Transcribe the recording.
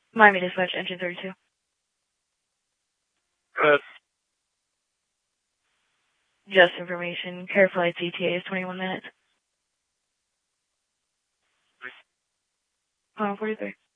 Miami Dispatch, Engine 32. Good. Just information, Care Flight's ETA is 21 minutes. 43.